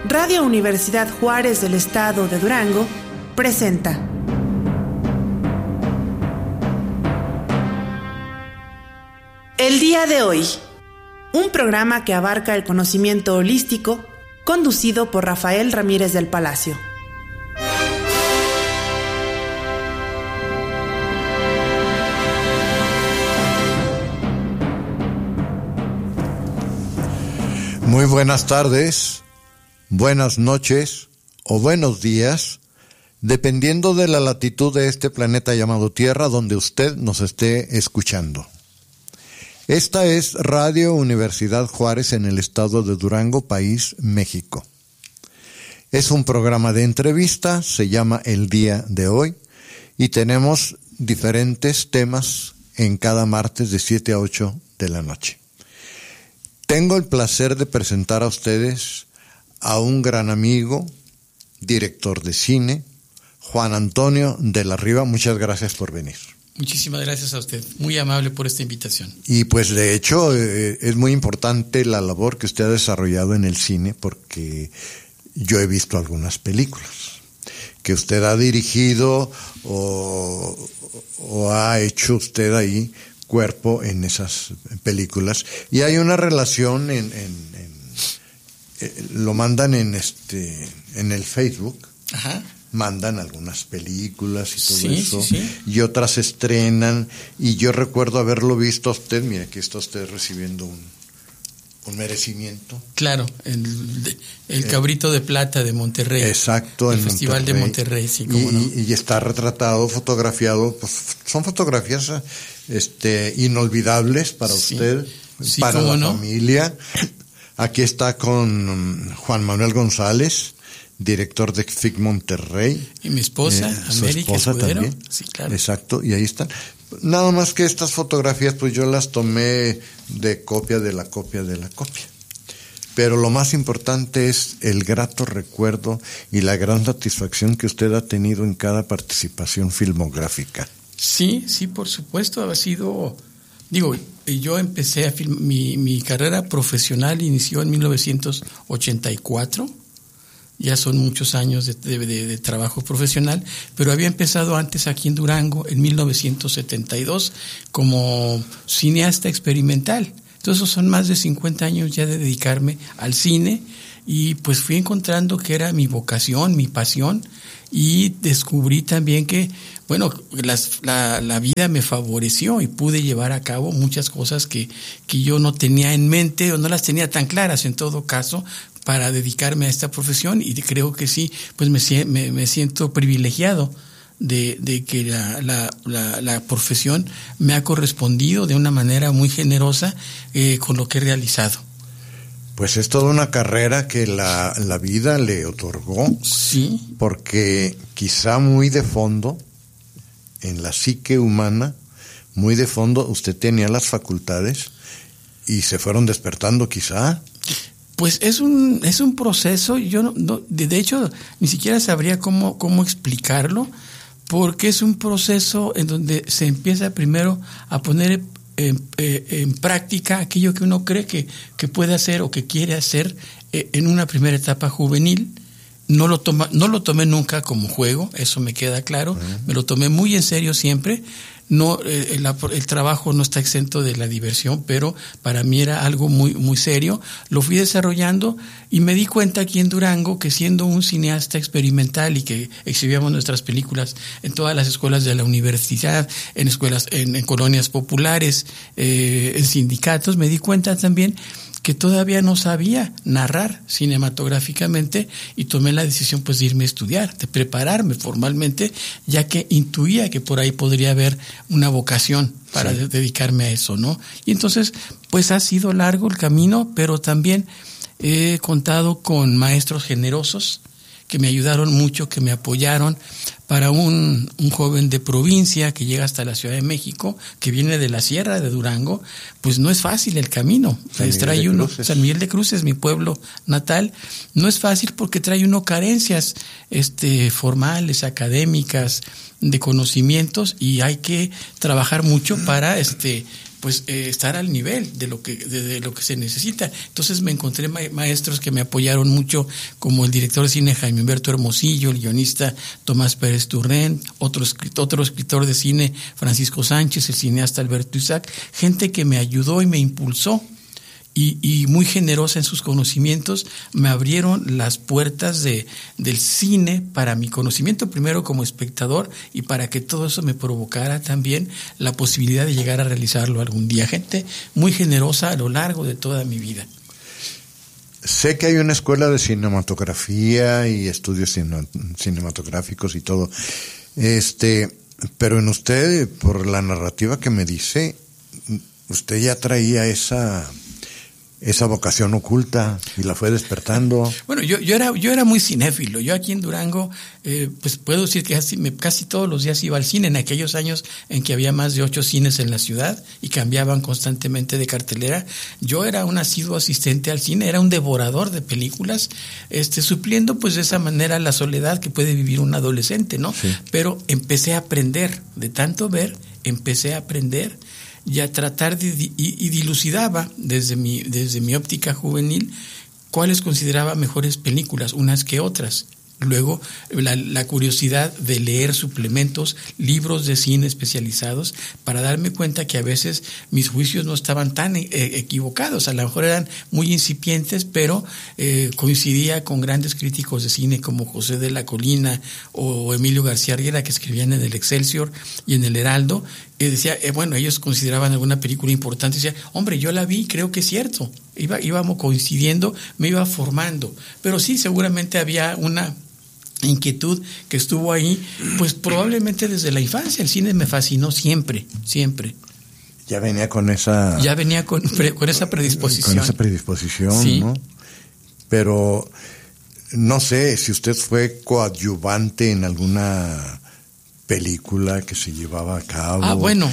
Radio Universidad Juárez del Estado de Durango presenta El día de hoy, un programa que abarca el conocimiento holístico, conducido por Rafael Ramírez del Palacio. Muy buenas tardes, buenas noches o buenos días, dependiendo de la latitud de este planeta llamado Tierra donde usted nos esté escuchando. Esta es Radio Universidad Juárez en el estado de Durango, país México. Es un programa de entrevista, se llama El Día de Hoy, y tenemos diferentes temas en cada martes de 7 a 8 de la noche. Tengo el placer de presentar a ustedes a un gran amigo, director de cine, Juan Antonio de la Riva. Muchas gracias por venir. Muchísimas gracias a usted, muy amable por esta invitación. Y pues de hecho es muy importante la labor que usted ha desarrollado en el cine, porque yo he visto algunas películas que usted ha dirigido o ha hecho usted ahí cuerpo en esas películas, y hay una relación lo mandan en el Facebook. Ajá. Mandan algunas películas y todo eso, sí. Y otras estrenan, y yo recuerdo haberlo visto a usted. Mira, aquí está usted recibiendo un merecimiento. Claro, el Cabrito de Plata de Monterrey. Exacto, el Festival Monterrey. De Monterrey, sí, cómo no. Y está retratado, fotografiado, pues son fotografías inolvidables para usted, sí, para la familia. Aquí está con Juan Manuel González, director de FIC Monterrey. Y mi esposa, América Escudero. También. Sí, claro. Exacto, y ahí están. Nada más que estas fotografías, pues yo las tomé de copia de la copia de la copia. Pero lo más importante es el grato recuerdo y la gran satisfacción que usted ha tenido en cada participación filmográfica. Sí, por supuesto, ha sido... yo empecé mi carrera profesional inició en 1984. Ya son muchos años de trabajo profesional, pero había empezado antes aquí en Durango, en 1972, como cineasta experimental. Entonces son más de 50 años ya de dedicarme al cine, y pues fui encontrando que era mi vocación, mi pasión, y descubrí también que, bueno, la vida me favoreció y pude llevar a cabo muchas cosas que yo no tenía en mente o no las tenía tan claras en todo caso, para dedicarme a esta profesión, y creo que sí, pues me siento privilegiado de que la profesión me ha correspondido de una manera muy generosa con lo que he realizado. Pues es toda una carrera que la vida le otorgó, sí, porque quizá muy de fondo, en la psique humana, muy de fondo, usted tenía las facultades y se fueron despertando quizá. Pues es un proceso. Yo de hecho ni siquiera sabría cómo explicarlo, porque es un proceso en donde se empieza primero a poner en práctica aquello que uno cree que puede hacer o que quiere hacer en una primera etapa juvenil. No lo tomé nunca como juego, eso me queda claro. Uh-huh. Me lo tomé muy en serio siempre. No, el trabajo no está exento de la diversión, pero para mí era algo muy, muy serio. Lo fui desarrollando y me di cuenta aquí en Durango que, siendo un cineasta experimental y que exhibíamos nuestras películas en todas las escuelas de la universidad, en escuelas, en colonias populares, en sindicatos, me di cuenta también que todavía no sabía narrar cinematográficamente, y tomé la decisión pues de irme a estudiar, de prepararme formalmente, ya que intuía que por ahí podría haber una vocación para dedicarme a eso, ¿no? Y entonces pues ha sido largo el camino, pero también he contado con maestros generosos que me ayudaron mucho, que me apoyaron. Para un joven de provincia que llega hasta la Ciudad de México, que viene de la Sierra de Durango, pues no es fácil el camino. San Miguel de Cruces, mi pueblo natal, no es fácil porque trae uno carencias formales, académicas, de conocimientos, y hay que trabajar mucho para pues estar al nivel de lo que se necesita. Entonces me encontré maestros que me apoyaron mucho, como el director de cine Jaime Humberto Hermosillo, el guionista Tomás Pérez Turrén, otro escritor de cine Francisco Sánchez, el cineasta Alberto Isaac, gente que me ayudó y me impulsó. Y muy generosa en sus conocimientos, me abrieron las puertas del cine para mi conocimiento, primero como espectador, y para que todo eso me provocara también la posibilidad de llegar a realizarlo algún día. Gente muy generosa a lo largo de toda mi vida. Sé que hay una escuela de cinematografía y estudios cinematográficos y todo, pero en usted, por la narrativa que me dice, usted ya traía esa vocación oculta y la fue despertando. Bueno, yo era muy cinéfilo. Yo aquí en Durango, pues puedo decir que casi todos los días iba al cine, en aquellos años en que había más de 8 cines en la ciudad y cambiaban constantemente de cartelera. Yo era un asiduo asistente al cine, era un devorador de películas, supliendo pues de esa manera la soledad que puede vivir un adolescente, ¿no? Sí. Pero empecé a aprender, de tanto ver, empecé a aprender y a tratar y dilucidaba desde mi óptica juvenil cuáles consideraba mejores películas, unas que otras. Luego, la curiosidad de leer suplementos, libros de cine especializados, para darme cuenta que a veces mis juicios no estaban tan equivocados. A lo mejor eran muy incipientes, pero coincidía con grandes críticos de cine como José de la Colina o Emilio García Arguera, que escribían en el Excelsior y en el Heraldo. Decía, bueno, ellos consideraban alguna película importante y decía, hombre, yo la vi, creo que es cierto. Íbamos coincidiendo, me iba formando. Pero sí, seguramente había una inquietud que estuvo ahí, pues probablemente desde la infancia. El cine me fascinó siempre. Ya venía con esa... Ya venía con esa predisposición. Con esa predisposición, sí. ¿no? Pero no sé si usted fue coadyuvante en alguna película que se llevaba a cabo. Ah, bueno.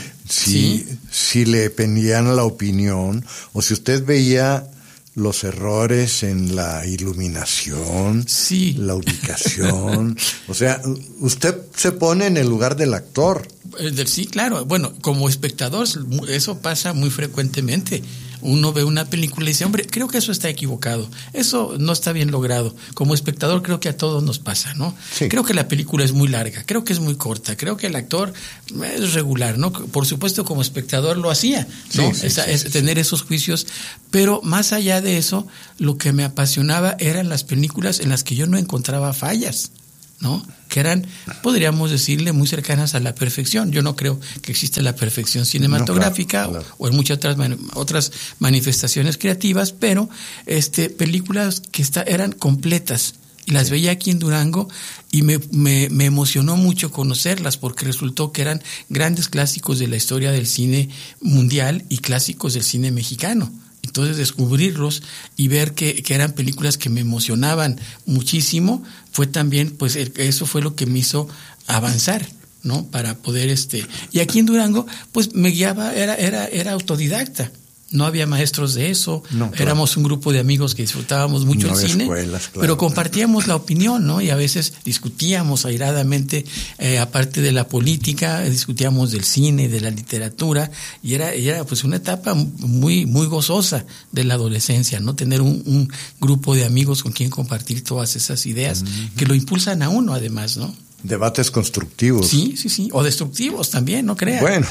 Si le pedían la opinión, o si usted veía los errores en la iluminación, sí, la ubicación. O sea, usted se pone en el lugar del actor. Sí, claro. Bueno, como espectador eso pasa muy frecuentemente. Uno ve una película y dice, hombre, creo que eso está equivocado, eso no está bien logrado. Como espectador creo que a todos nos pasa, ¿no? Sí. Creo que la película es muy larga, creo que es muy corta, creo que el actor es regular, ¿no? Por supuesto, como espectador lo hacía, ¿no? Sí, tener esos juicios, pero más allá de eso, lo que me apasionaba eran las películas en las que yo no encontraba fallas, ¿no? Que eran, podríamos decirle, muy cercanas a la perfección. Yo no creo que exista la perfección cinematográfica, claro. O en muchas otras manifestaciones creativas, pero películas que eran completas. Y las veía aquí en Durango y me emocionó mucho conocerlas, porque resultó que eran grandes clásicos de la historia del cine mundial y clásicos del cine mexicano. Entonces descubrirlos y ver que eran películas que me emocionaban muchísimo fue también, pues eso fue lo que me hizo avanzar, ¿no? Para poder y aquí en Durango pues me guiaba, era autodidacta. No había maestros de eso, no, claro. Éramos un grupo de amigos que disfrutábamos mucho el cine, escuelas, claro. Pero compartíamos la opinión, ¿no? Y a veces discutíamos airadamente, aparte de la política, discutíamos del cine, de la literatura, y era pues una etapa muy, muy gozosa de la adolescencia, ¿no? Tener un grupo de amigos con quien compartir todas esas ideas que lo impulsan a uno, además, ¿no? Debates constructivos. Sí. O destructivos también, no crean. Bueno,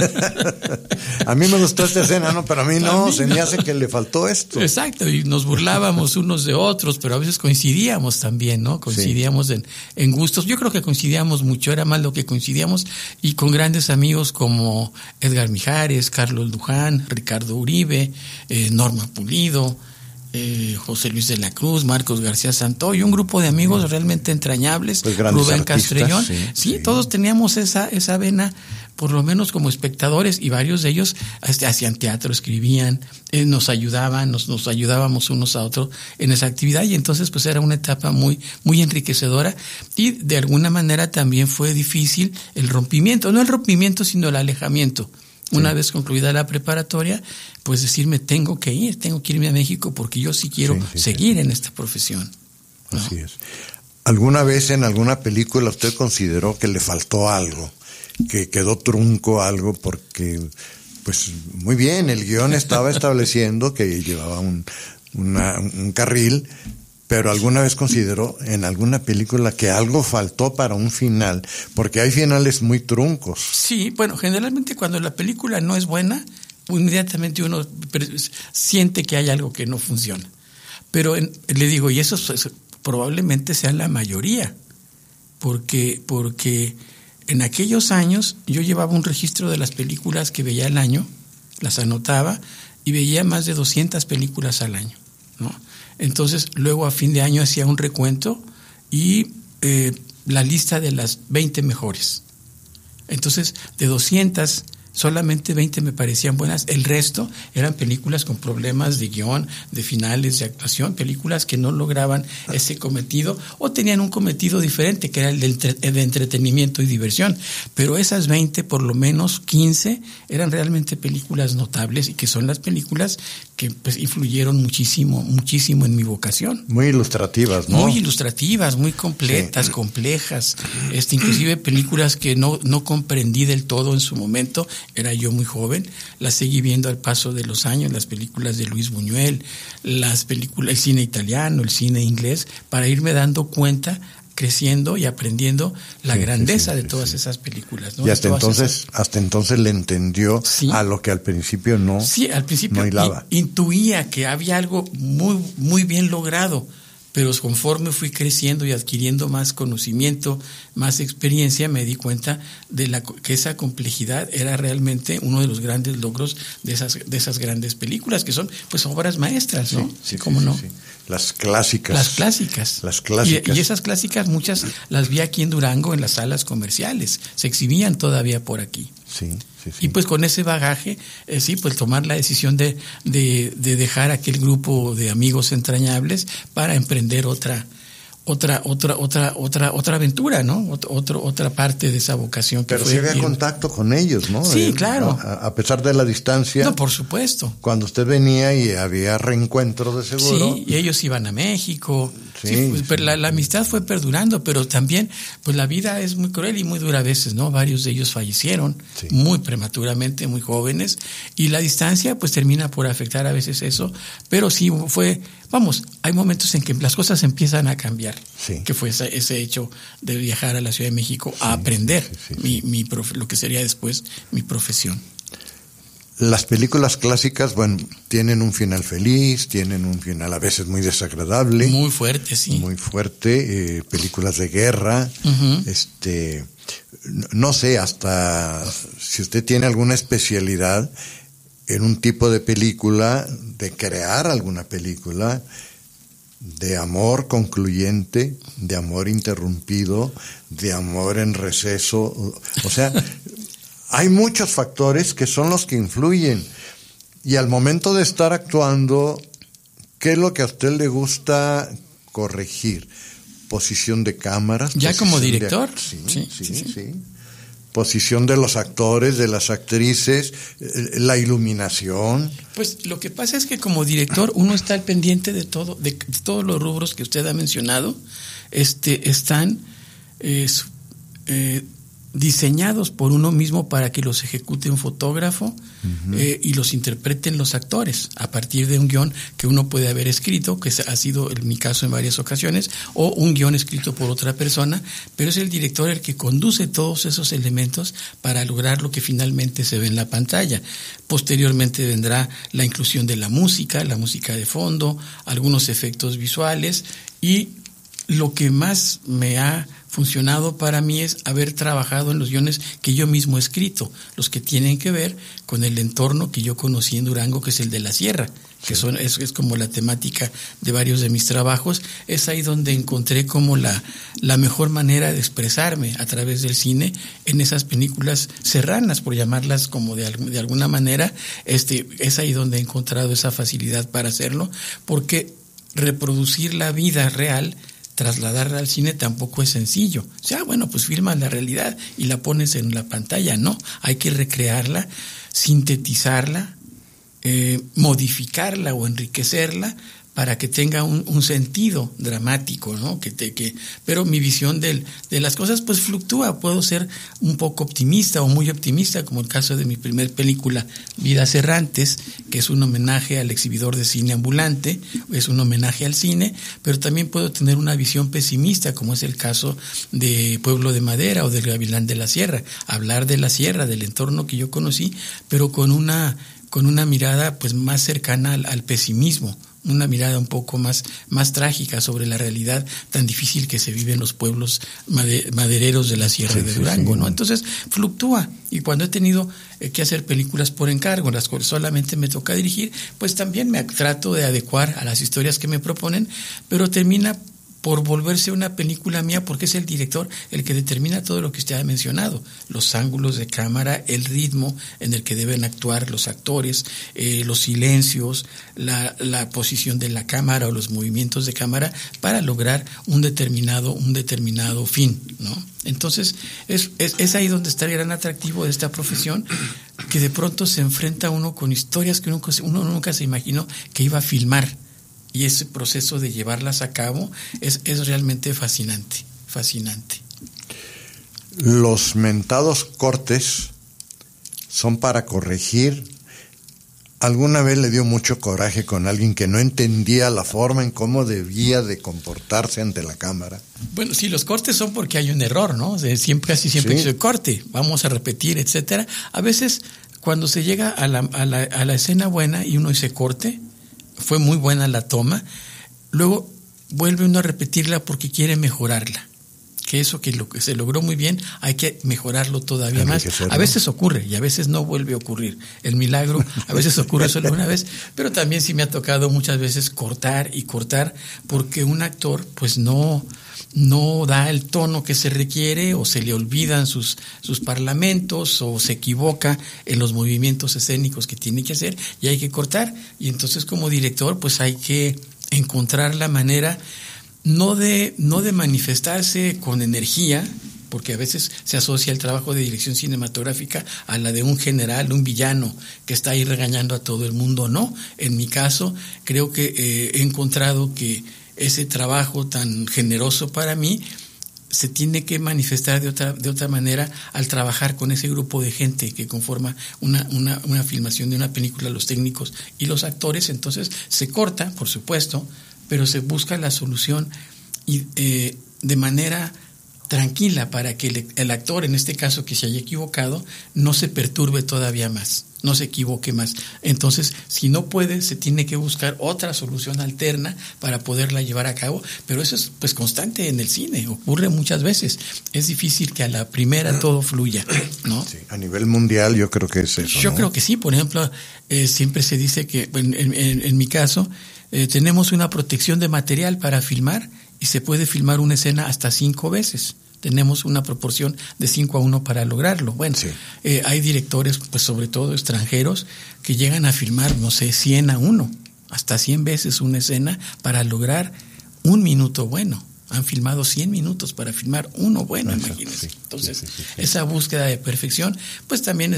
a mí me gustó esta escena, ¿no? Pero a mí no, se me hace que le faltó esto. Exacto, y nos burlábamos unos de otros, pero a veces coincidíamos también, ¿no? Coincidíamos en gustos. Yo creo que coincidíamos mucho, era más lo que coincidíamos, y con grandes amigos como Edgar Mijares, Carlos Luján, Ricardo Uribe, Norma Pulido, José Luis de la Cruz, Marcos García Santoy, un grupo de amigos realmente entrañables, pues Rubén artistas, Castrellón, sí, todos teníamos esa vena, por lo menos como espectadores, y varios de ellos hacían teatro, escribían, nos ayudaban, nos ayudábamos unos a otros en esa actividad, y entonces pues era una etapa muy, muy enriquecedora, y de alguna manera también fue difícil el rompimiento, no el rompimiento sino el alejamiento. Una vez concluida la preparatoria, pues decirme, tengo que irme a México porque yo sí quiero seguir en esta profesión, ¿no? Así es. ¿Alguna vez en alguna película usted consideró que le faltó algo, que quedó trunco algo porque pues muy bien, el guión estaba estableciendo que llevaba un carril, pero alguna vez consideró en alguna película que algo faltó para un final, porque hay finales muy truncos. Sí, bueno, generalmente cuando la película no es buena, inmediatamente uno siente que hay algo que no funciona. Pero le digo, y eso probablemente sea la mayoría, porque en aquellos años yo llevaba un registro de las películas que veía al año, las anotaba y veía más de 200 películas al año, ¿no? Entonces, luego a fin de año hacía un recuento y la lista de las 20 mejores. Entonces, de 200, solamente 20 me parecían buenas. El resto eran películas con problemas de guión, de finales, de actuación, películas que no lograban ese cometido o tenían un cometido diferente, que era el de entretenimiento y diversión. Pero esas 20, por lo menos 15, eran realmente películas notables y que son las películas que pues influyeron muchísimo en mi vocación. Muy ilustrativas, ¿no? Muy ilustrativas, muy completas, sí. Complejas. Inclusive películas que no comprendí del todo en su momento. Era yo muy joven, las seguí viendo al paso de los años, las películas de Luis Buñuel, las películas, el cine italiano, el cine inglés, para irme dando cuenta, creciendo y aprendiendo la grandeza de todas esas películas, ¿no? Y hasta entonces le entendió a lo que al principio no. Sí, al principio no hilaba. Intuía que había algo muy, muy bien logrado, pero conforme fui creciendo y adquiriendo más conocimiento, más experiencia, me di cuenta de que esa complejidad era realmente uno de los grandes logros de esas grandes películas, que son pues obras maestras, ¿no? Sí, ¿cómo no? Sí. Las clásicas. Las clásicas. Y esas clásicas muchas las vi aquí en Durango en las salas comerciales, se exhibían todavía por aquí. Sí. Y pues con ese bagaje, pues tomar la decisión de dejar aquel grupo de amigos entrañables para emprender otra aventura, ¿no? Otra parte de esa vocación que Pero fue. Pero sí había contacto con ellos, ¿no? Sí, claro. A pesar de la distancia. No, por supuesto. Cuando usted venía y había reencuentro de seguro. Sí, y ellos iban a México. Sí, pero la amistad fue perdurando, pero también, pues la vida es muy cruel y muy dura a veces, ¿no? Varios de ellos fallecieron muy prematuramente, muy jóvenes, y la distancia, pues termina por afectar a veces eso, pero sí hay momentos en que las cosas empiezan a cambiar, que fue ese hecho de viajar a la Ciudad de México a aprender lo que sería después mi profesión. Las películas clásicas, tienen un final feliz, tienen un final a veces muy desagradable. Muy fuerte, sí. Muy fuerte, películas de guerra, no sé, hasta si usted tiene alguna especialidad en un tipo de película, de crear alguna película de amor concluyente, de amor interrumpido, de amor en receso, o sea... Hay muchos factores que son los que influyen. Y al momento de estar actuando, ¿qué es lo que a usted le gusta corregir? ¿Posición de cámaras? ¿Ya como director? Sí. Posición de los actores, de las actrices, la iluminación. Pues lo que pasa es que como director uno está al pendiente de todo, de todos los rubros que usted ha mencionado, están diseñados por uno mismo para que los ejecute un fotógrafo y los interpreten los actores a partir de un guión que uno puede haber escrito, que ha sido en mi caso en varias ocasiones, o un guión escrito por otra persona, pero es el director el que conduce todos esos elementos para lograr lo que finalmente se ve en la pantalla. Posteriormente vendrá la inclusión de la música de fondo, algunos efectos visuales, y lo que más me ha funcionado para mí es haber trabajado en los guiones que yo mismo he escrito, los que tienen que ver con el entorno que yo conocí en Durango, que es el de la sierra, que es como la temática de varios de mis trabajos. Es ahí donde encontré como la mejor manera de expresarme a través del cine en esas películas serranas, por llamarlas como de alguna manera. Es ahí donde he encontrado esa facilidad para hacerlo, porque reproducir la vida real, trasladarla al cine tampoco es sencillo. O sea, pues filmas la realidad y la pones en la pantalla. No, hay que recrearla, sintetizarla, modificarla o enriquecerla para que tenga un sentido dramático, ¿no? Pero mi visión de las cosas pues fluctúa. Puedo ser un poco optimista o muy optimista, como el caso de mi primer película, Vidas Errantes, que es un homenaje al exhibidor de cine ambulante, es un homenaje al cine, pero también puedo tener una visión pesimista, como es el caso de Pueblo de Madera o del Gavilán de la Sierra. Hablar de la sierra, del entorno que yo conocí, pero con una mirada pues más cercana al pesimismo, una mirada un poco más trágica sobre la realidad tan difícil que se vive en los pueblos madereros de la Sierra de Durango, ¿no? Entonces fluctúa, y cuando he tenido que hacer películas por encargo, las cuales solamente me toca dirigir, pues también me trato de adecuar a las historias que me proponen, pero termina por volverse una película mía, porque es el director el que determina todo lo que usted ha mencionado, los ángulos de cámara, el ritmo en el que deben actuar los actores, los silencios, la posición de la cámara o los movimientos de cámara para lograr un determinado fin, ¿no? Entonces es ahí donde está el gran atractivo de esta profesión, que de pronto se enfrenta uno con historias que uno nunca se imaginó que iba a filmar. Y ese proceso de llevarlas a cabo es realmente fascinante. Los mentados cortes son para corregir. ¿Alguna vez le dio mucho coraje con alguien que no entendía la forma en cómo debía de comportarse ante la cámara? Bueno, sí, los cortes son porque hay un error, ¿no? O sea, casi siempre dice corte, vamos a repetir, etcétera. A veces, cuando se llega a la escena buena y uno dice corte, fue muy buena la toma, luego vuelve uno a repetirla porque quiere mejorarla, que eso que lo que se logró muy bien hay que mejorarlo todavía más. A veces ocurre y a veces no vuelve a ocurrir. El milagro a veces ocurre solo una vez, pero también sí me ha tocado muchas veces cortar porque un actor pues no da el tono que se requiere, o se le olvidan sus parlamentos, o se equivoca en los movimientos escénicos que tiene que hacer y hay que cortar. Y entonces como director pues hay que encontrar la manera no de manifestarse con energía, porque a veces se asocia el trabajo de dirección cinematográfica a la de un general, un villano que está ahí regañando a todo el mundo. No, en mi caso creo que he encontrado que ese trabajo tan generoso para mí se tiene que manifestar de otra manera al trabajar con ese grupo de gente que conforma una filmación de una película, los técnicos y los actores. Entonces se corta, por supuesto, pero se busca la solución y de manera tranquila para que el actor, en este caso que se haya equivocado, no se perturbe todavía más, no se equivoque más. Entonces, si no puede, se tiene que buscar otra solución alterna para poderla llevar a cabo, pero eso es pues constante en el cine, ocurre muchas veces. Es difícil que a la primera todo fluya, ¿no? Sí, a nivel mundial yo creo que es eso, Yo ¿no? creo que sí. Por ejemplo, siempre se dice que en mi caso tenemos una protección de material para filmar y se puede filmar una escena hasta 5 veces. Tenemos una proporción de 5-1 para lograrlo. Bueno, sí. Hay directores, pues sobre todo extranjeros, que llegan a filmar, 100-1, hasta 100 veces una escena para lograr 1 minuto bueno. Han filmado 100 minutos para filmar uno bueno, imagínense. Sí, entonces, sí. Esa búsqueda de perfección, pues también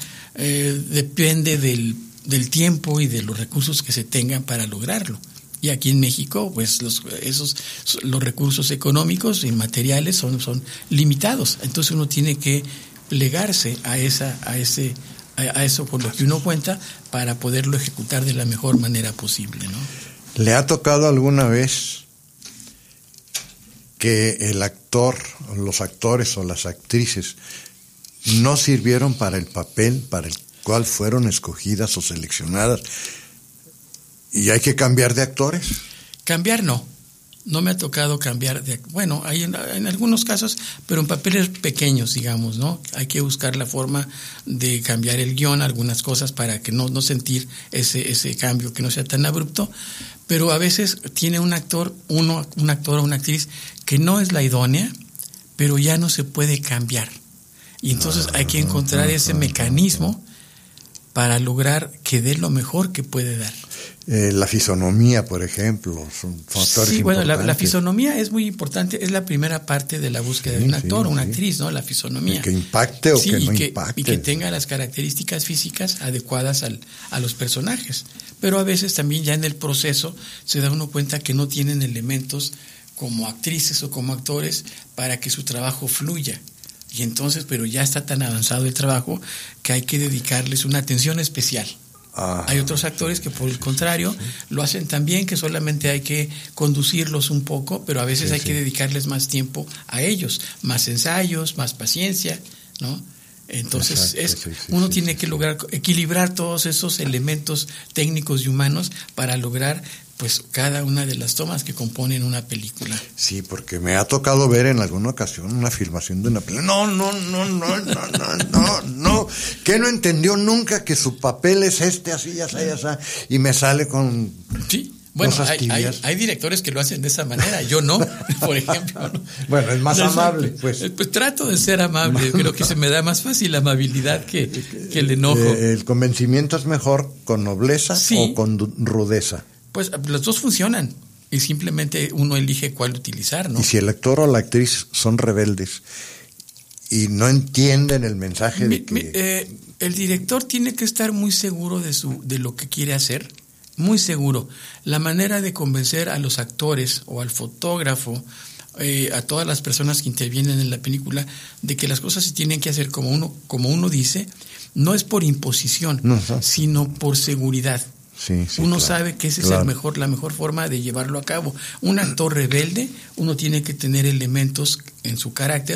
depende del tiempo y de los recursos que se tengan para lograrlo. Y aquí en México, pues los recursos económicos y materiales son limitados. Entonces uno tiene que plegarse a eso con lo que uno cuenta para poderlo ejecutar de la mejor manera posible, ¿no? ¿Le ha tocado alguna vez que el actor, los actores o las actrices no sirvieron para el papel para el cual fueron escogidas o seleccionadas? ¿Y hay que cambiar de actores? Cambiar no me ha tocado cambiar bueno, hay en algunos casos, pero en papeles pequeños, digamos, ¿no? Hay que buscar la forma de cambiar el guión, algunas cosas para que no sentir ese cambio, que no sea tan abrupto, pero a veces tiene un actor o una actriz que no es la idónea, pero ya no se puede cambiar. Y entonces hay que encontrar ese mecanismo para lograr que dé lo mejor que puede dar. La fisonomía, por ejemplo, son factores sí, bueno, importantes. la fisonomía es muy importante, es la primera parte de la búsqueda de un actor o una actriz, ¿no? La fisonomía. Que impacte o que no impacte. Y que tenga las características físicas adecuadas a los personajes. Pero a veces también ya en el proceso se da uno cuenta que no tienen elementos como actrices o como actores para que su trabajo fluya. Y entonces, pero ya está tan avanzado el trabajo que hay que dedicarles una atención especial. Hay otros actores que por el contrario lo hacen tan bien que solamente hay que conducirlos un poco, pero a veces hay que dedicarles más tiempo a ellos, más ensayos, más paciencia, ¿no? Entonces uno tiene que lograr equilibrar todos esos elementos técnicos y humanos para lograr pues cada una de las tomas que componen una película. Sí, porque me ha tocado ver en alguna ocasión una filmación de una película. No, que no entendió nunca que su papel es así, y me sale con... Sí. Bueno, hay directores que lo hacen de esa manera, yo no, por ejemplo. ¿No? Bueno, es más amable, pues. Pues trato de ser amable, creo que se me da más fácil la amabilidad que el enojo. ¿El convencimiento es mejor con nobleza o con rudeza? Pues los dos funcionan y simplemente uno elige cuál utilizar, ¿no? Y si el actor o la actriz son rebeldes y no entienden el mensaje de que... el director tiene que estar muy seguro de lo que quiere hacer. Muy seguro. La manera de convencer a los actores o al fotógrafo, a todas las personas que intervienen en la película, de que las cosas se tienen que hacer como uno dice, no es por imposición, sino por seguridad. Uno sabe que esa es la mejor forma de llevarlo a cabo. Un actor rebelde, uno tiene que tener elementos en su carácter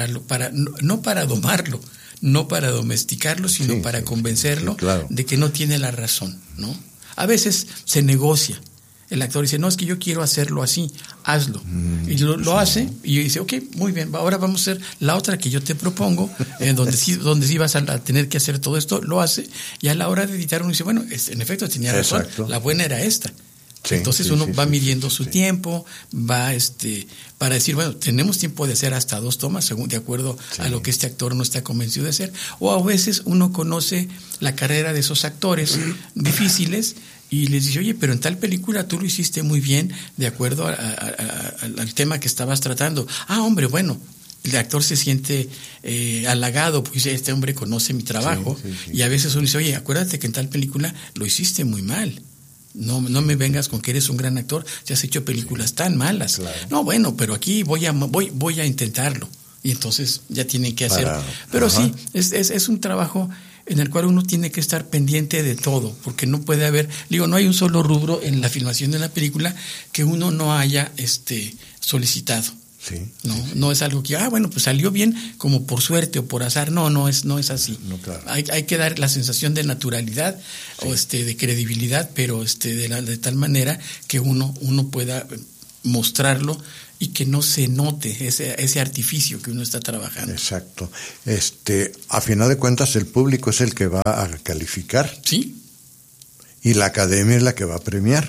no para domarlo, no para domesticarlo, sino para convencerlo de que no tiene la razón, ¿no? A veces se negocia. El actor dice, no, es que yo quiero hacerlo así, hazlo. Y lo hace, y dice, ok, muy bien, ahora vamos a hacer la otra que yo te propongo, donde sí vas a tener que hacer todo esto, lo hace, y a la hora de editar uno dice, bueno, en efecto tenía razón, la buena era esta. Entonces uno va midiendo su tiempo, va para decir, bueno, tenemos tiempo de hacer hasta 2 tomas, según de acuerdo a lo que este actor no está convencido de hacer. O a veces uno conoce la carrera de esos actores difíciles y les dice, oye, pero en tal película tú lo hiciste muy bien de acuerdo al tema que estabas tratando. Hombre, bueno, el actor se siente halagado, pues este hombre conoce mi trabajo, y a veces uno dice, oye, acuérdate que en tal película lo hiciste muy mal. No me vengas con que eres un gran actor, si has hecho películas tan malas. No, bueno, pero aquí voy a intentarlo. Y entonces ya tienen que hacer. Pero sí, es un trabajo en el cual uno tiene que estar pendiente de todo, porque no puede haber, no hay un solo rubro en la filmación de una película que uno no haya solicitado. No es algo que, bueno, pues salió bien como por suerte o por azar. No es así. Hay que dar la sensación de naturalidad o de credibilidad, pero de tal manera que uno pueda mostrarlo y que no se note ese artificio que uno está trabajando. Exacto. A final de cuentas el público es el que va a calificar. Sí. Y la academia es la que va a premiar.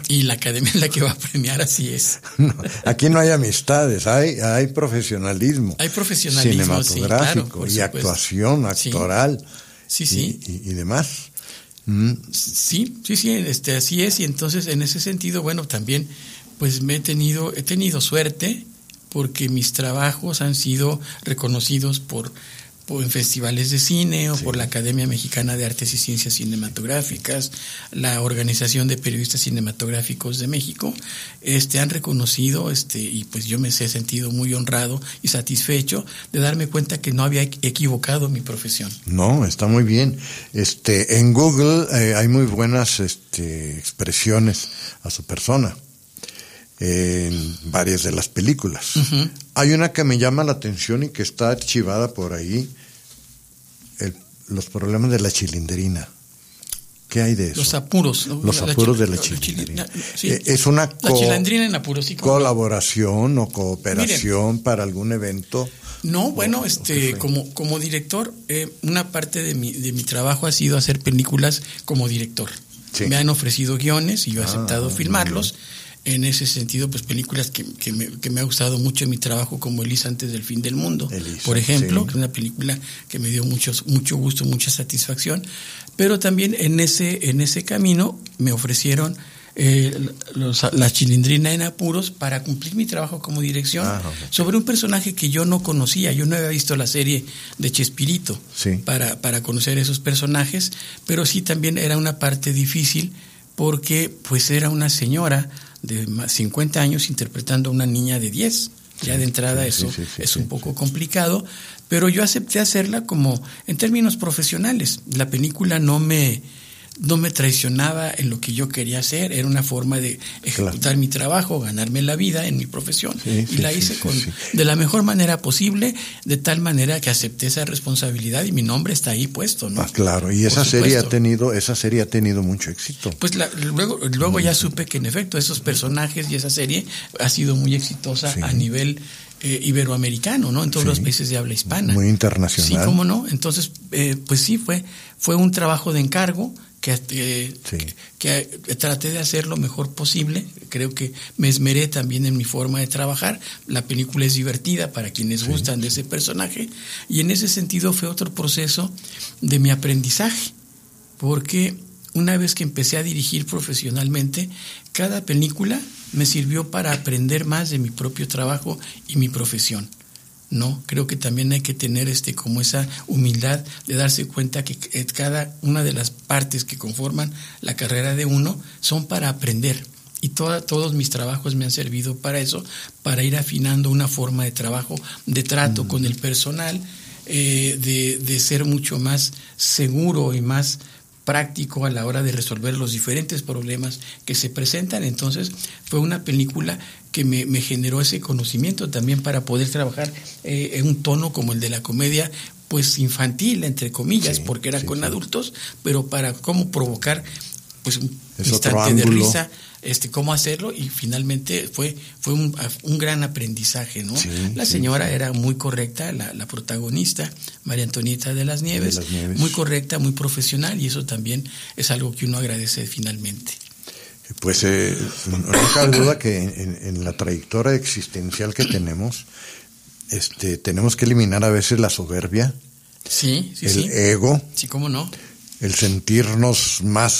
Así es. No, aquí no hay amistades, hay profesionalismo. Hay profesionalismo cinematográfico, y actuación, actoral. Sí. Y demás. Sí, así es. Y entonces, en ese sentido, bueno, también, pues he tenido suerte porque mis trabajos han sido reconocidos en festivales de cine o por la Academia Mexicana de Artes y Ciencias Cinematográficas, la Organización de Periodistas Cinematográficos de México, han reconocido, y pues yo me he sentido muy honrado y satisfecho de darme cuenta que no había equivocado mi profesión. No, está muy bien. En Google hay muy buenas expresiones a su persona en varias de las películas. Hay una que me llama la atención y que está archivada por ahí, los problemas de la chilindrina. ¿Qué hay de eso? Los apuros. Los apuros de la chilindrina. Es una la chilindrina en apuros, sí, colaboración o cooperación para algún evento. No, bueno, como director, una parte de mi trabajo ha sido hacer películas como director. Me han ofrecido guiones y yo he aceptado filmarlos. en ese sentido, pues películas que me ha gustado mucho en mi trabajo, como Elisa antes del fin del mundo, Elisa, por ejemplo, sí. que es una película que me dio mucho gusto, mucha satisfacción. Pero también en ese camino me ofrecieron La Chilindrina en Apuros para cumplir mi trabajo como dirección sobre un personaje que yo no conocía. Yo no había visto la serie de Chespirito para conocer esos personajes, pero sí también era una parte difícil porque pues era una señora de 50 años interpretando a una niña de 10. Ya de entrada es un poco complicado, pero yo acepté hacerla como en términos profesionales. La película no me traicionaba en lo que yo quería hacer, era una forma de ejecutar mi trabajo, ganarme la vida en mi profesión, y la hice de la mejor manera posible, de tal manera que acepté esa responsabilidad y mi nombre está ahí puesto, ¿no? Claro, y esa serie ha tenido mucho éxito. Pues luego ya supe que en efecto esos personajes y esa serie ha sido muy exitosa a nivel iberoamericano, ¿no? En todos los países de habla hispana. Muy internacional. Sí, cómo no. Entonces, pues sí, fue un trabajo de encargo que traté de hacer lo mejor posible. Creo que me esmeré también en mi forma de trabajar. La película es divertida para quienes gustan de ese personaje, y en ese sentido fue otro proceso de mi aprendizaje, porque una vez que empecé a dirigir profesionalmente, cada película me sirvió para aprender más de mi propio trabajo y mi profesión. No, creo que también hay que tener como esa humildad de darse cuenta que cada una de las partes que conforman la carrera de uno son para aprender. Y todos mis trabajos me han servido para eso, para ir afinando una forma de trabajo, de trato con el personal, de ser mucho más seguro y más práctico a la hora de resolver los diferentes problemas que se presentan. Entonces fue una película que me generó ese conocimiento también para poder trabajar en un tono como el de la comedia, pues infantil, entre comillas, porque era con adultos, pero para cómo provocar pues un instante de risa, cómo hacerlo, y finalmente fue un gran aprendizaje, ¿no? La señora era muy correcta, la protagonista, María Antonieta de las Nieves, muy correcta, muy profesional, y eso también es algo que uno agradece finalmente. Pues no cabe duda que en la trayectoria existencial que tenemos, tenemos que eliminar a veces la soberbia, el ego, cómo no, el sentirnos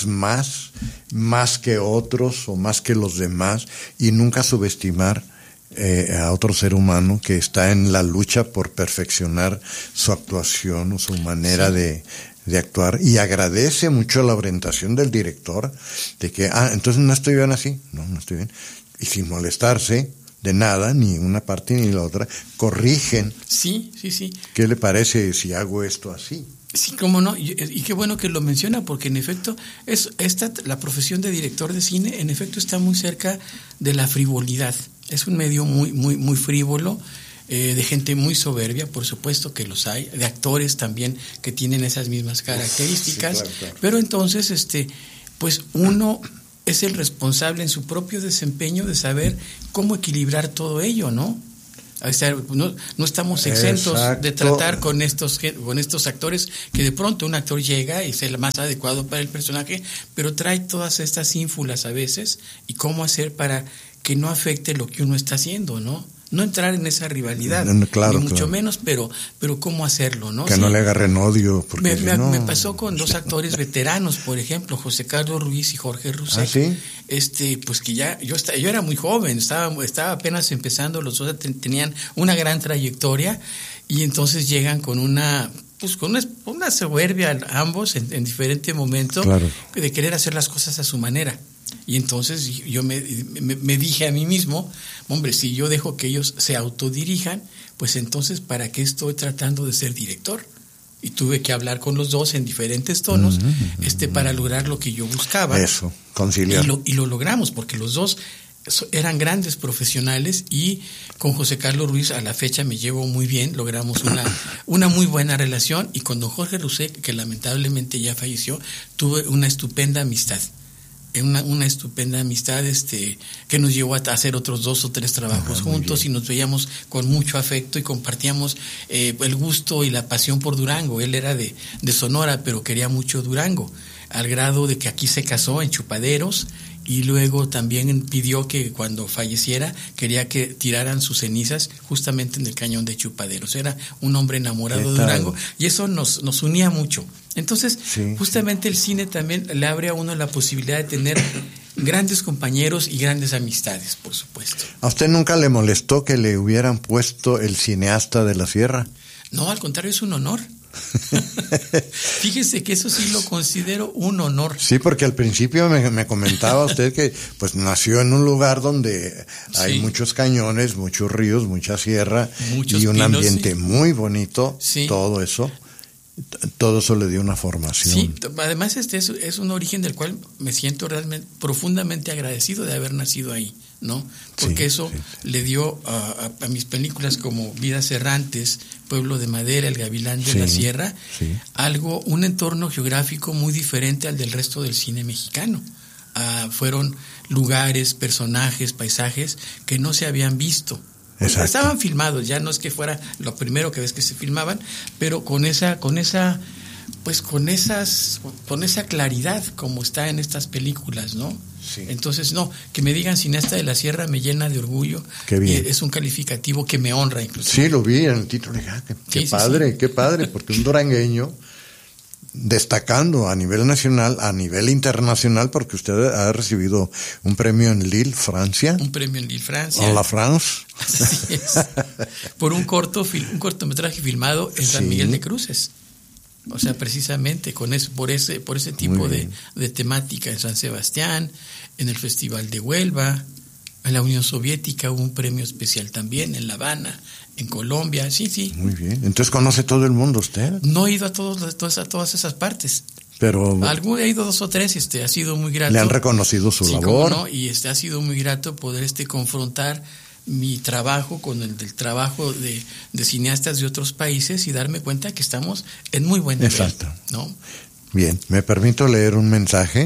más que otros o más que los demás, y nunca subestimar a otro ser humano que está en la lucha por perfeccionar su actuación o su manera de actuar, y agradece mucho la orientación del director de que, entonces no estoy bien así, no estoy bien, y sin molestarse de nada, ni una parte ni la otra, corrigen. Sí. ¿Qué le parece si hago esto así? Sí, cómo no, y qué bueno que lo menciona, porque en efecto la profesión de director de cine en efecto está muy cerca de la frivolidad. Es un medio muy muy muy frívolo, de gente muy soberbia, por supuesto que los hay, de actores también que tienen esas mismas características, claro. Pero entonces pues uno es el responsable en su propio desempeño de saber cómo equilibrar todo ello, ¿no? No estamos exentos de tratar con estos actores, que de pronto un actor llega y es el más adecuado para el personaje, pero trae todas estas ínfulas a veces, y cómo hacer para que no afecte lo que uno está haciendo, ¿no? No entrar en esa rivalidad, ni mucho menos, pero cómo hacerlo, ¿no? Que no le agarren odio. Me pasó con dos actores veteranos, por ejemplo, José Carlos Ruiz y Jorge Rusek. ¿Sí? Pues que yo era muy joven, estaba apenas empezando, los dos tenían una gran trayectoria, y entonces llegan con una soberbia ambos en diferente momento, claro, de querer hacer las cosas a su manera. Y entonces yo me dije a mí mismo, hombre, si yo dejo que ellos se autodirijan, pues entonces ¿para qué estoy tratando de ser director? Y tuve que hablar con los dos en diferentes tonos, para lograr lo que yo buscaba. Eso, conciliar. Y lo logramos, porque los dos eran grandes profesionales, y con José Carlos Ruiz a la fecha me llevo muy bien, logramos una muy buena relación, y con don Jorge Rusek, que lamentablemente ya falleció, tuve una estupenda amistad. Una estupenda amistad que nos llevó a hacer otros 2 o 3 trabajos juntos, y nos veíamos con mucho afecto y compartíamos el gusto y la pasión por Durango. Él era de Sonora, pero quería mucho Durango, al grado de que aquí se casó en Chupaderos, y luego también pidió que cuando falleciera quería que tiraran sus cenizas justamente en el cañón de Chupaderos. Era un hombre enamorado de Durango y eso nos unía mucho. Entonces, justamente el cine también le abre a uno la posibilidad de tener grandes compañeros y grandes amistades, por supuesto. ¿A usted nunca le molestó que le hubieran puesto el cineasta de la sierra? No, al contrario, es un honor. Fíjese que eso sí lo considero un honor. Sí, porque al principio me comentaba usted que pues nació en un lugar donde hay muchos cañones, muchos ríos, mucha sierra, muchos y un pinos, ambiente muy bonito, todo eso le dio una formación. Sí, además es un origen del cual me siento realmente profundamente agradecido de haber nacido ahí, ¿no? Porque eso le dio a mis películas como Vidas Errantes, Pueblo de Madera, El Gavilán de la Sierra, un entorno geográfico muy diferente al del resto del cine mexicano. Fueron lugares, personajes, paisajes que no se habían visto. Estaban filmados, ya no es que fuera lo primero que ves que se filmaban, pero con esa claridad como está en estas películas, ¿no? Sí. Entonces, que me digan cineasta de la sierra me llena de orgullo. Qué bien. Es un calificativo que me honra incluso. Sí, lo vi en el título. Qué padre, porque un durangueño destacando a nivel nacional, a nivel internacional, porque usted ha recibido un premio en Lille, Francia. Un premio en Lille, Francia. En la France. Así es. Por un cortometraje filmado en San Miguel de Cruces. O sea, precisamente por ese tipo de temática en San Sebastián, en el Festival de Huelva, en la Unión Soviética hubo un premio especial también, en La Habana, en Colombia, sí. Muy bien. Entonces conoce todo el mundo usted. No he ido a todas esas partes. Pero he ido 2 o 3, ha sido muy grato. Le han reconocido su labor. Cómo no, y ha sido muy grato poder confrontar mi trabajo con el del trabajo de cineastas de otros países y darme cuenta que estamos en muy buen nivel. Exacto. ¿No? Bien, me permito leer un mensaje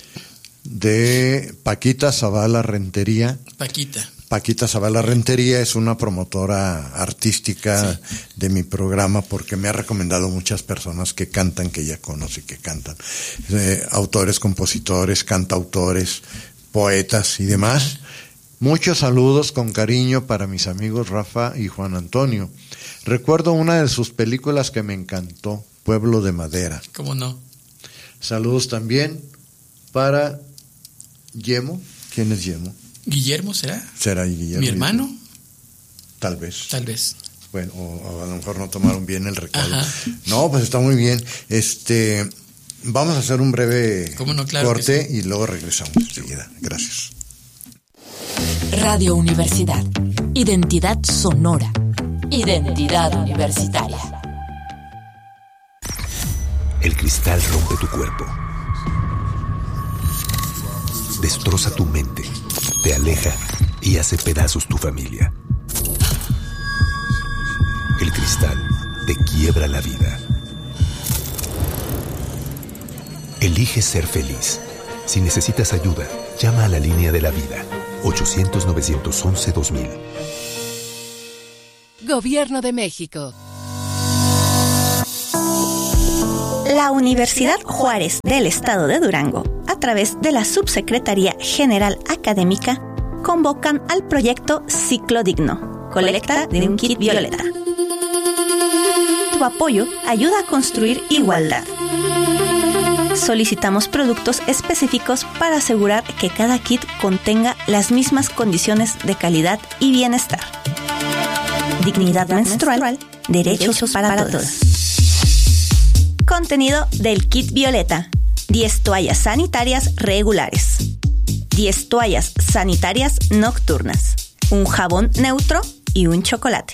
de Paquita Zavala Rentería. Paquita Zavala Rentería es una promotora artística de mi programa porque me ha recomendado muchas personas que cantan, que ella conoce que cantan. Autores, compositores, cantautores, poetas y demás. Muchos saludos con cariño para mis amigos Rafa y Juan Antonio. Recuerdo una de sus películas que me encantó, Pueblo de Madera. ¿Cómo no? Saludos también para Yemo. ¿Quién es Yemo? ¿Guillermo será? ¿Será Guillermo? ¿Mi hermano? Tal vez. Bueno, o a lo mejor no tomaron bien el recado. Ajá. No, pues está muy bien. Vamos a hacer un breve corte y luego regresamos enseguida. Gracias. Radio Universidad. Identidad sonora. Identidad universitaria. El cristal rompe tu cuerpo. Destroza tu mente. Te aleja y hace pedazos tu familia. El cristal te quiebra la vida. Elige ser feliz. Si necesitas ayuda, llama a la línea de la vida. 800-911-2000. Gobierno de México. La Universidad Juárez del Estado de Durango, a través de la Subsecretaría General Académica, convocan al proyecto Ciclo Digno, colecta de un kit violeta. Tu apoyo ayuda a construir igualdad. Solicitamos productos específicos para asegurar que cada kit contenga las mismas condiciones de calidad y bienestar. Dignidad menstrual, derechos para todos. Contenido del kit violeta: 10 toallas sanitarias regulares, 10 toallas sanitarias nocturnas, un jabón neutro y un chocolate.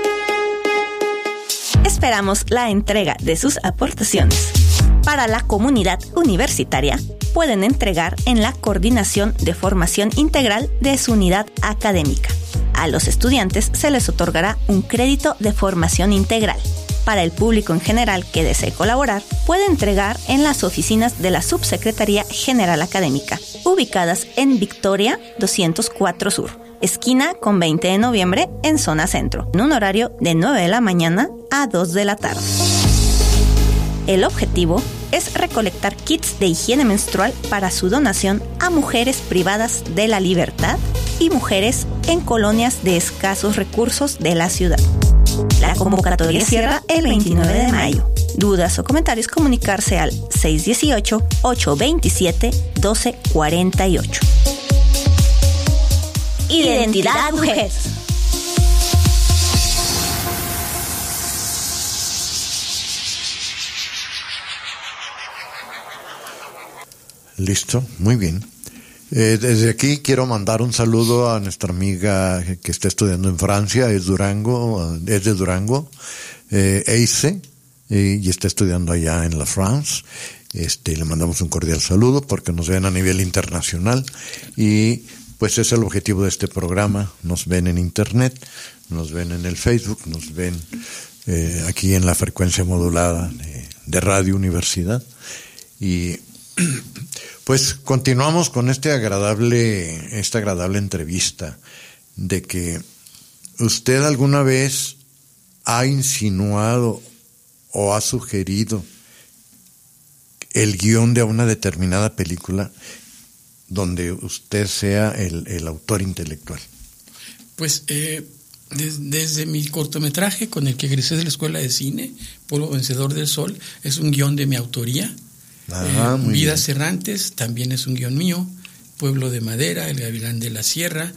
Esperamos la entrega de sus aportaciones. Para la comunidad universitaria, pueden entregar en la Coordinación de Formación Integral de su unidad académica. A los estudiantes se les otorgará un crédito de formación integral. Para el público en general que desee colaborar, puede entregar en las oficinas de la Subsecretaría General Académica, ubicadas en Victoria 204 Sur, esquina con 20 de noviembre en zona centro, en un horario de 9 de la mañana a 2 de la tarde. El objetivo es recolectar kits de higiene menstrual para su donación a mujeres privadas de la libertad y mujeres en colonias de escasos recursos de la ciudad. La convocatoria cierra el 29 de mayo. Dudas o comentarios, comunicarse al 618-827-1248. Identidad Mujer. Listo, muy bien. Desde aquí quiero mandar un saludo a nuestra amiga que está estudiando en Francia, es de Durango, Eice, y está estudiando allá en la France. Le mandamos un cordial saludo porque nos ven a nivel internacional y pues es el objetivo de este programa. Nos ven en internet, nos ven en el Facebook, nos ven aquí en la frecuencia modulada de Radio Universidad y pues continuamos con esta agradable entrevista de que usted alguna vez ha insinuado o ha sugerido el guión de una determinada película donde usted sea el autor intelectual. Pues desde mi cortometraje con el que egresé de la Escuela de Cine, Pueblo Vencedor del Sol, es un guión de mi autoría. Vidas Errantes también es un guión mío. Pueblo de Madera, El Gavilán de la Sierra,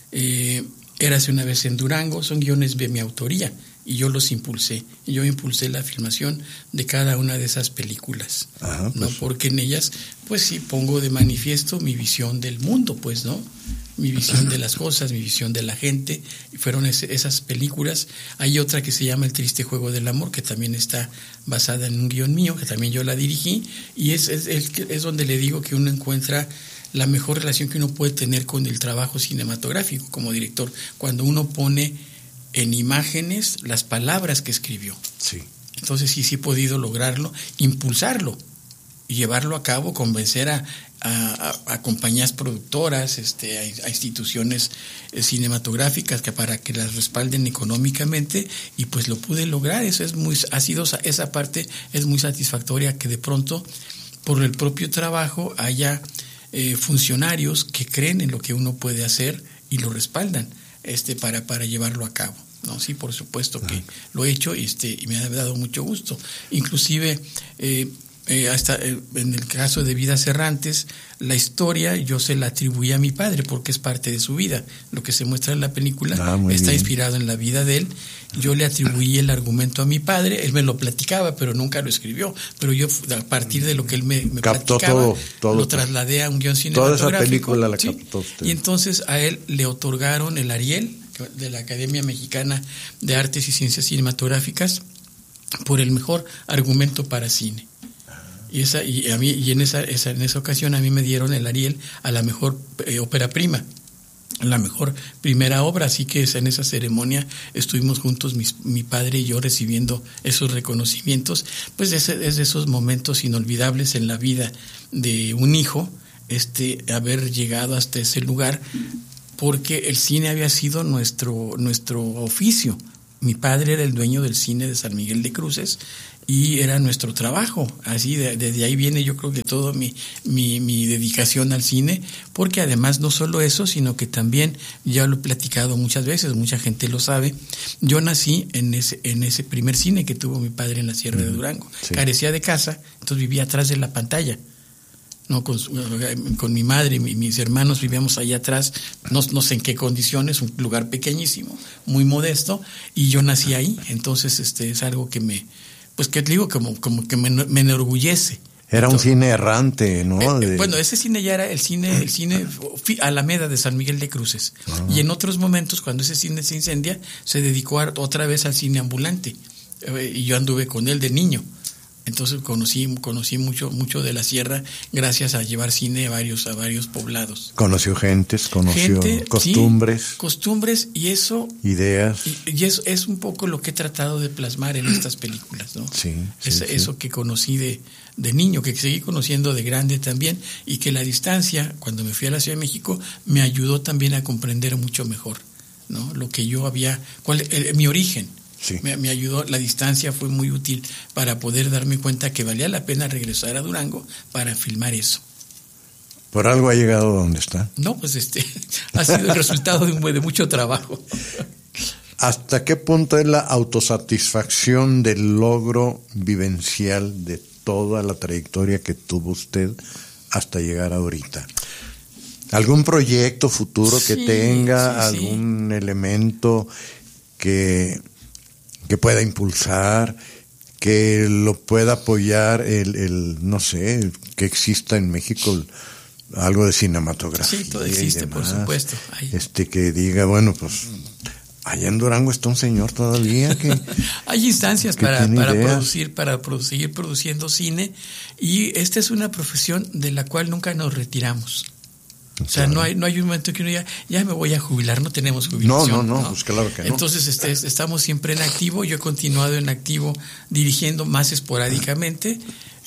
Érase una vez en Durango, son guiones de mi autoría y yo los impulsé. Yo impulsé la filmación de cada una de esas películas, ¿no? Porque en ellas, pues sí, pongo de manifiesto mi visión del mundo, pues, ¿no? Mi visión de las cosas, mi visión de la gente. Y fueron esas películas. Hay otra que se llama El triste juego del amor, que también está basada en un guión mío, que también yo la dirigí, y es donde le digo que uno encuentra la mejor relación que uno puede tener con el trabajo cinematográfico como director, cuando uno pone en imágenes las palabras que escribió. Sí. Entonces sí he podido lograrlo, impulsarlo y llevarlo a cabo, convencer a compañías productoras, a instituciones cinematográficas para que las respalden económicamente, y pues lo pude lograr. Esa parte es muy satisfactoria, que de pronto por el propio trabajo haya funcionarios que creen en lo que uno puede hacer y lo respaldan para llevarlo a cabo, ¿no? Sí, por supuesto que lo he hecho y me ha dado mucho gusto. Inclusive hasta en el caso de Vidas Errantes, la historia yo se la atribuí a mi padre porque es parte de su vida. Lo que se muestra en la película está inspirado en la vida de él. Yo le atribuí el argumento a mi padre, él me lo platicaba, pero nunca lo escribió. Pero yo, a partir de lo que él me platicaba, lo trasladé a un guión cinematográfico. Toda esa película la ¿sí? captó usted. Y entonces a él le otorgaron el Ariel de la Academia Mexicana de Artes y Ciencias Cinematográficas por el mejor argumento para cine. Y en esa ocasión a mí me dieron el Ariel a la mejor ópera prima, la mejor primera obra, así que en esa ceremonia estuvimos juntos mi padre y yo recibiendo esos reconocimientos. Pues es de esos momentos inolvidables en la vida de un hijo, haber llegado hasta ese lugar, porque el cine había sido nuestro oficio. Mi padre era el dueño del cine de San Miguel de Cruces y era nuestro trabajo. Así desde ahí viene, yo creo que todo mi dedicación al cine, porque además no solo eso, sino que también, ya lo he platicado muchas veces, mucha gente lo sabe, yo nací en ese primer cine que tuvo mi padre en la Sierra de Durango. Sí. Carecía de casa, entonces vivía atrás de la pantalla. No, con mi madre y mis hermanos vivíamos allá atrás, no sé en qué condiciones, un lugar pequeñísimo, muy modesto, y yo nací ahí. Entonces es algo que que digo, como que me enorgullece. Era un cine errante, ¿no? Bueno, ese cine ya era el cine Alameda de San Miguel de Cruces. Y en otros momentos, cuando ese cine se incendia, se dedicó otra vez al cine ambulante. Y yo anduve con él de niño. Entonces conocí mucho de la sierra gracias a llevar cine a varios poblados. Conoció costumbres. Sí, costumbres y eso. Ideas. Y eso es un poco lo que he tratado de plasmar en estas películas, ¿no? Sí. Eso que conocí de niño, que seguí conociendo de grande también, y que la distancia, cuando me fui a la Ciudad de México, me ayudó también a comprender mucho mejor, ¿no? Lo que yo mi origen. Sí. Me ayudó, la distancia fue muy útil para poder darme cuenta que valía la pena regresar a Durango para filmar eso. ¿Por algo ha llegado a donde está? No, pues ha sido el resultado de mucho trabajo. ¿Hasta qué punto es la autosatisfacción del logro vivencial de toda la trayectoria que tuvo usted hasta llegar ahorita? ¿Algún proyecto futuro que tenga, algún elemento que pueda impulsar, que lo pueda apoyar no sé, que exista en México algo de cinematografía? Sí, todo existe, por supuesto. Que diga, bueno, pues allá en Durango está un señor todavía que hay instancias que para seguir produciendo cine, y esta es una profesión de la cual nunca nos retiramos. O sea, no hay un momento que uno diga, ya me voy a jubilar, no tenemos jubilación. No, pues claro que no. Entonces estamos siempre en activo. Yo he continuado en activo dirigiendo más esporádicamente,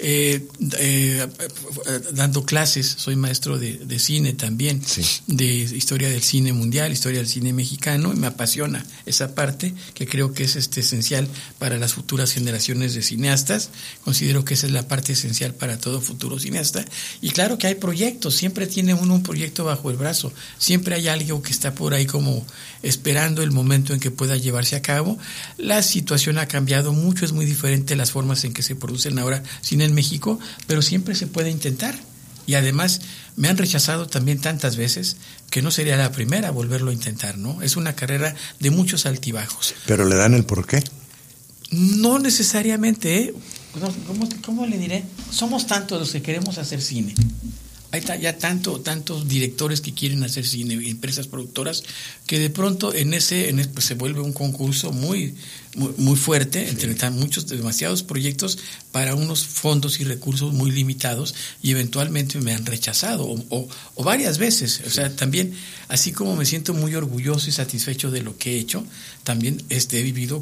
dando clases. Soy maestro de cine también, de historia del cine mundial, historia del cine mexicano, y me apasiona esa parte que creo que es esencial para las futuras generaciones de cineastas. Considero que esa es la parte esencial para todo futuro cineasta. Y claro que hay proyectos, siempre tiene uno un proyecto bajo el brazo, siempre hay algo que está por ahí como esperando el momento en que pueda llevarse a cabo. La situación ha cambiado mucho, es muy diferente las formas en que se producen ahora cine en México, pero siempre se puede intentar. Y además me han rechazado también tantas veces que no sería la primera volverlo a intentar, ¿no? Es una carrera de muchos altibajos. ¿Pero le dan el porqué? No necesariamente, ¿eh? ¿Cómo le diré? Somos tantos los que queremos hacer cine. Hay ya tantos directores que quieren hacer cine, empresas productoras, que de pronto pues se vuelve un concurso muy fuerte, entre demasiados proyectos para unos fondos y recursos muy limitados, y eventualmente me han rechazado o varias veces. O sea, también, así como me siento muy orgulloso y satisfecho de lo que he hecho, también he vivido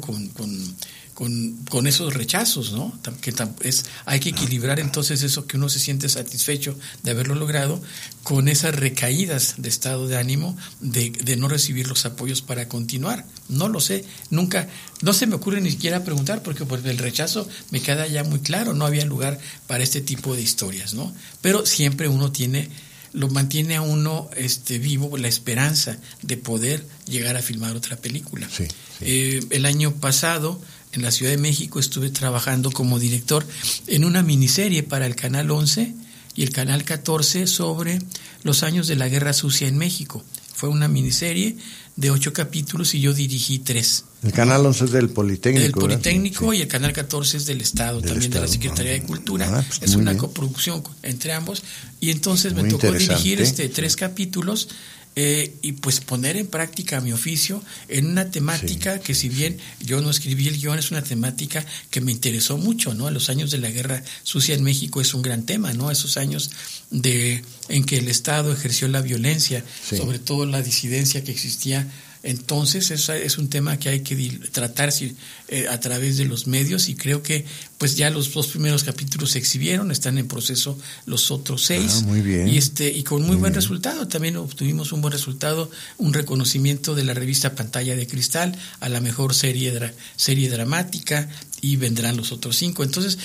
con esos rechazos, ¿no? Hay que equilibrar entonces eso que uno se siente satisfecho de haberlo logrado con esas recaídas de estado de ánimo de no recibir los apoyos para continuar. No lo sé, nunca, no se me ocurre ni siquiera preguntar, porque por el rechazo me queda ya muy claro, no había lugar para este tipo de historias, ¿no? Pero siempre uno lo mantiene a uno vivo la esperanza de poder llegar a filmar otra película. Sí. El año pasado en la Ciudad de México estuve trabajando como director en una miniserie para el Canal 11 y el Canal 14 sobre los años de la Guerra Sucia en México. Fue una miniserie de 8 capítulos y yo dirigí 3. El Canal 11 es del Politécnico. Del Politécnico, sí. Y el Canal 14 es del Estado, también de la Secretaría de Cultura. Es una coproducción entre ambos. Y entonces me tocó dirigir 3 capítulos y pues poner en práctica mi oficio en una temática que, si bien yo no escribí el guión, es una temática que me interesó mucho, ¿no? Los años de la Guerra Sucia en México es un gran tema, ¿no? Esos años en que el Estado ejerció la violencia, sobre todo la disidencia que existía. Entonces es un tema que hay que tratar a través de los medios, y creo que pues ya los 2 primeros capítulos se exhibieron, están en proceso los otros 6. Muy bien. Y con muy buen resultado. También obtuvimos un buen resultado, un reconocimiento de la revista Pantalla de Cristal a la mejor serie dramática, y vendrán los otros 5. Entonces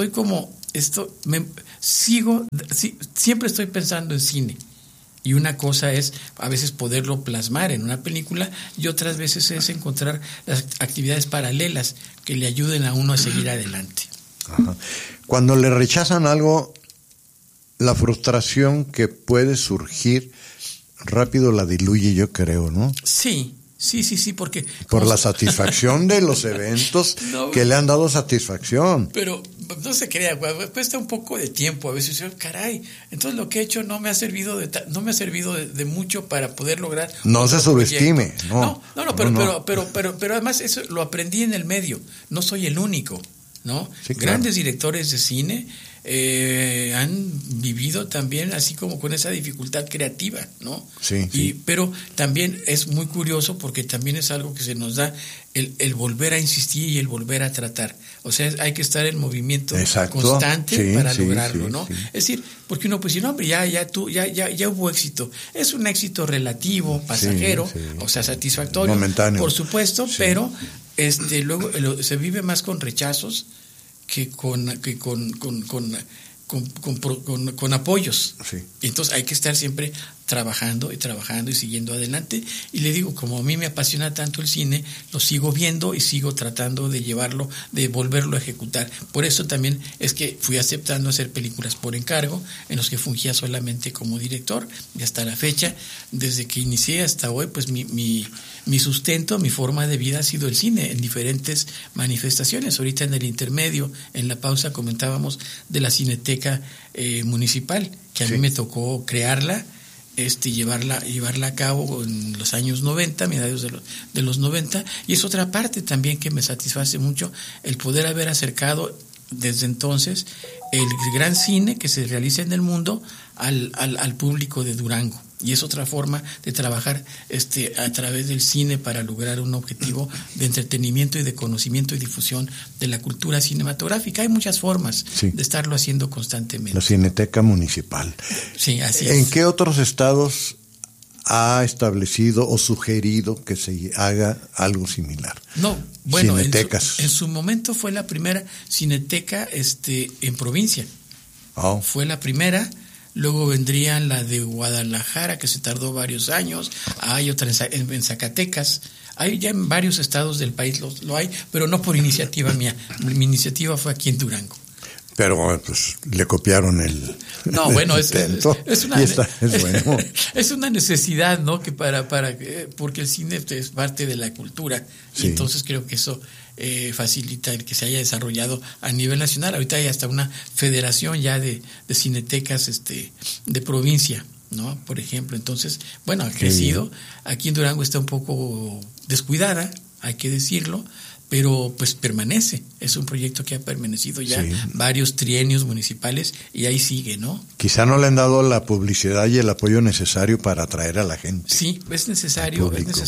siempre estoy pensando en cine. Y una cosa es a veces poderlo plasmar en una película, y otras veces es encontrar las actividades paralelas que le ayuden a uno a seguir adelante. Ajá. Cuando le rechazan algo, la frustración que puede surgir rápido la diluye, yo creo, ¿no? Sí, porque... Por la satisfacción de los eventos que le han dado satisfacción. Pero no se crea, cuesta un poco de tiempo. A veces, caray, entonces lo que he hecho no me ha servido de mucho para poder lograr... No se subestime, pero además eso lo aprendí en el medio. No soy el único, ¿no? Sí, claro. Grandes directores de cine han vivido también así como con esa dificultad creativa, ¿no? Sí. Pero también es muy curioso, porque también es algo que se nos da el volver a insistir y el volver a tratar. O sea, hay que estar en movimiento constante para lograrlo, ¿no? Sí. Es decir, porque uno puede decir, no, hombre, ya hubo éxito. Es un éxito relativo, pasajero, o sea, satisfactorio, momentáneo, por supuesto, pero luego se vive más con rechazos que con apoyos. Sí. Entonces hay que estar siempre trabajando y siguiendo adelante. Y le digo, como a mí me apasiona tanto el cine, lo sigo viendo y sigo tratando de llevarlo, de volverlo a ejecutar. Por eso también es que fui aceptando hacer películas por encargo, en los que fungía solamente como director, y hasta la fecha, desde que inicié hasta hoy, pues mi sustento, mi forma de vida ha sido el cine, en diferentes manifestaciones. Ahorita en el intermedio, en la pausa, comentábamos de la Cineteca Municipal, que a mí me tocó crearla, llevarla a cabo en los años 90, mediados de los 90, y es otra parte también que me satisface mucho, el poder haber acercado desde entonces el gran cine que se realiza en el mundo al público de Durango. Y es otra forma de trabajar a través del cine para lograr un objetivo de entretenimiento y de conocimiento y difusión de la cultura cinematográfica. Hay muchas formas de estarlo haciendo constantemente. La Cineteca Municipal. Sí, así es. ¿En qué otros estados ha establecido o sugerido que se haga algo similar? No, bueno, Cinetecas. En su momento fue la primera cineteca en provincia. Oh. Fue la primera. Luego vendría la de Guadalajara, que se tardó varios años. Hay otra en Zacatecas. Hay ya en varios estados del país lo hay, pero no por iniciativa mía. Mi iniciativa fue aquí en Durango. Pero pues le copiaron el no, bueno, es bueno. Es una necesidad, ¿no? Que porque el cine es parte de la cultura. Sí. Y entonces creo que eso facilita el que se haya desarrollado a nivel nacional. Ahorita hay hasta una federación ya de cinetecas de provincia, ¿no? Por ejemplo, entonces, bueno, ha crecido. Aquí en Durango está un poco descuidada, hay que decirlo, pero pues permanece. Es un proyecto que ha permanecido ya varios trienios municipales y ahí sigue, ¿no? Quizá no le han dado la publicidad y el apoyo necesario para atraer a la gente. Sí, es necesario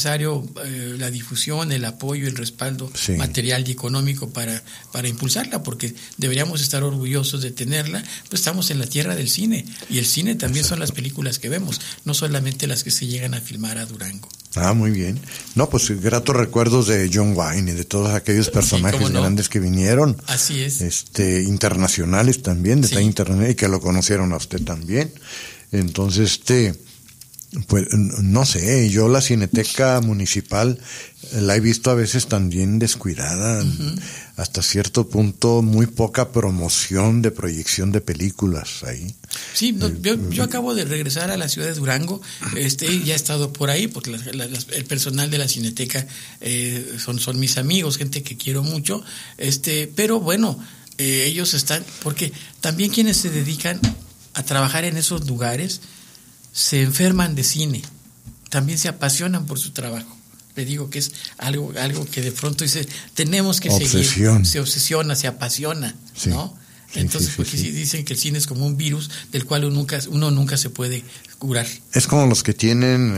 la difusión, el apoyo, el respaldo material y económico para impulsarla, porque deberíamos estar orgullosos de tenerla. Pues estamos en la tierra del cine, y el cine también son las películas que vemos, no solamente las que se llegan a filmar a Durango. Ah, muy bien. No, pues gratos recuerdos de John Wayne y de todos aquellos personajes grandes que vinieron. Así es. Internacionales también, de talla internacional, y que lo conocieron a usted también. Entonces, pues, no sé, yo la Cineteca Municipal la he visto a veces también descuidada, hasta cierto punto muy poca promoción de proyección de películas ahí. Sí, yo acabo de regresar a la ciudad de Durango, ya he estado por ahí, porque el personal de la Cineteca son mis amigos, gente que quiero mucho, pero bueno, ellos están, porque también quienes se dedican a trabajar en esos lugares se enferman de cine, también se apasionan por su trabajo. Le digo que es algo que de pronto dice, tenemos que seguir, se obsesiona, se apasiona, ¿no? Entonces, porque dicen que el cine es como un virus del cual uno nunca se puede curar. Es como los que tienen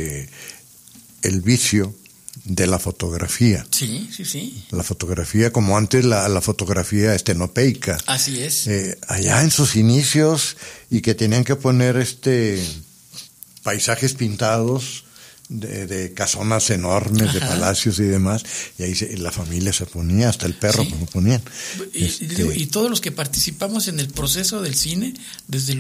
el vicio de la fotografía. Sí. La fotografía, como antes la fotografía estenopeica. Así es. Allá en sus inicios, y que tenían que poner paisajes pintados de casonas enormes, de palacios y demás, y ahí la familia se ponía, hasta el perro lo ponían. Y todos los que participamos en el proceso del cine, desde